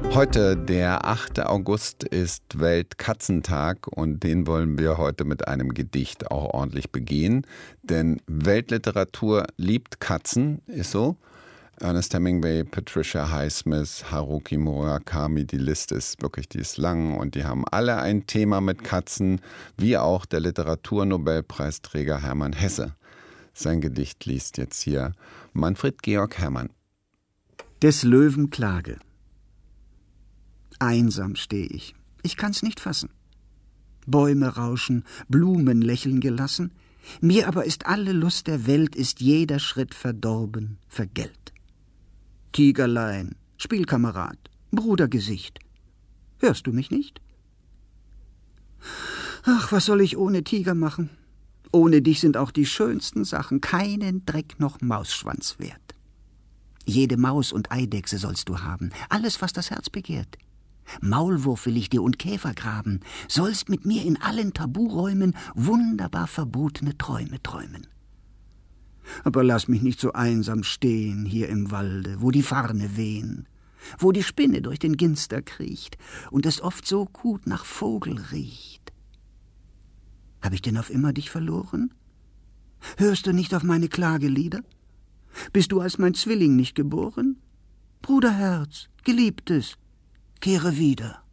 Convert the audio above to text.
Heute, der 8. August, ist Weltkatzentag und den wollen wir heute mit einem Gedicht auch ordentlich begehen. Denn Weltliteratur liebt Katzen, ist so. Ernest Hemingway, Patricia Highsmith, Haruki Murakami, die Liste ist wirklich, die ist lang und die haben alle ein Thema mit Katzen, wie auch der Literaturnobelpreisträger Hermann Hesse. Sein Gedicht liest jetzt hier Manfred Georg Herrmann. Des Löwen Klage. Einsam steh ich kann's nicht fassen. Bäume rauschen, Blumen lächeln gelassen, mir aber ist alle Lust der Welt, ist jeder Schritt verdorben, vergällt. Tigerlein, Spielkamerad, Brudergesicht, hörst du mich nicht? Ach, was soll ich ohne Tiger machen? Ohne dich sind auch die schönsten Sachen keinen Dreck noch Mausschwanz wert. Jede Maus und Eidechse sollst du haben, alles, was das Herz begehrt. Maulwurf will ich dir und Käfergraben, sollst mit mir in allen Taburäumen wunderbar verbotene Träume träumen. Aber lass mich nicht so einsam stehen hier im Walde, wo die Farne wehen, wo die Spinne durch den Ginster kriecht und es oft so gut nach Vogel riecht. Hab ich denn auf immer dich verloren? Hörst du nicht auf meine Klagelieder? Bist du als mein Zwilling nicht geboren? Bruderherz, Geliebtes, kehre wieder.